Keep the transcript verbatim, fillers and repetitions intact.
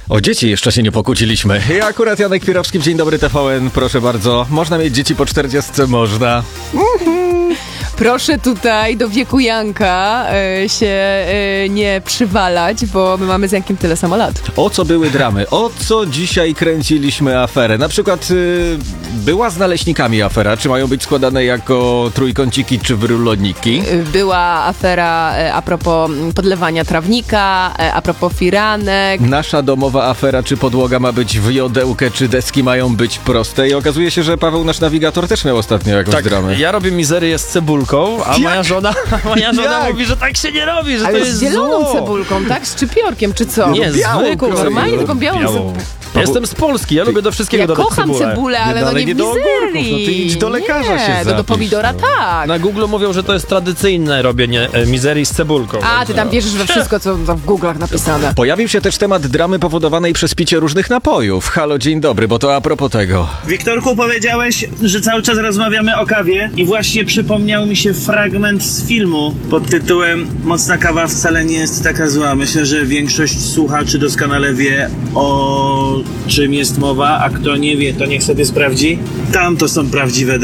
O dzieci jeszcze się nie pokłóciliśmy. Ja akurat Janek Pirowski, Dzień Dobry T V N, proszę bardzo. Można mieć dzieci po czterdziestce? Można. Proszę tutaj do wieku Janka y, się y, nie przywalać, bo my mamy z Jankiem tyle samo lat. O co były dramy? O co dzisiaj kręciliśmy aferę? Na przykład y, była z naleśnikami afera. Czy mają być składane jako trójkąciki czy wyruloniki? Y, była afera y, a propos podlewania trawnika, y, a propos firanek. Nasza domowa afera, czy podłoga ma być w jodełkę, czy deski mają być proste. I okazuje się, że Paweł, nasz nawigator, też miał ostatnio jakąś Tak, dramę. ja robię mizerię z cebulką, a Jak? moja żona, moja żona Jak? mówi, że tak się nie robi, że Ale to z jest zieloną zło. cebulką, tak? Z szczypiorkiem, czy co? Nie, białą zwykłą. kroję. Normalnie taką białą Białą. cebulę. Ja jestem z Polski, ja lubię do wszystkiego Ja dodać kocham cebulę. cebulę, ale Nie, no ale nie nie w do ogórków, mizerii. no ty idź do lekarza nie, się to do zapisz, pomidora no. tak. Na Google mówią, że to jest tradycyjne robienie e, mizerii z cebulką. A, więc ty tam no. wierzysz we wszystko, co tam w Google'ach napisane. Pojawił się też temat dramy powodowanej przez picie różnych napojów. Halo, dzień dobry, bo to a propos tego. Wiktorku, powiedziałeś, że cały czas rozmawiamy o kawie i właśnie przypomniał mi się fragment z filmu pod tytułem Mocna kawa wcale nie jest taka zła. Myślę, że większość słuchaczy doskonale wie, o czym jest mowa, a kto nie wie, to niech sobie sprawdzi. Tam to są prawdziwe